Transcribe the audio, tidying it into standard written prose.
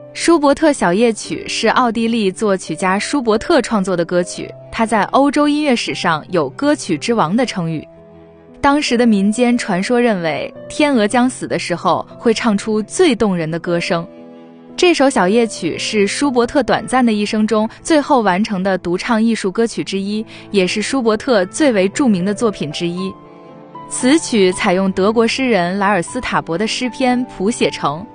舒伯特小夜曲是奥地利作曲家舒伯特创作的歌曲，他在欧洲音乐史上有歌曲之王的称誉。当时的民间传说认为，天鹅将死的时候会唱出最动人的歌声。这首小夜曲是舒伯特短暂的一生中最后完成的独唱艺术歌曲之一，也是舒伯特最为著名的作品之一。此曲采用德国诗人莱尔斯塔伯的诗篇谱写成，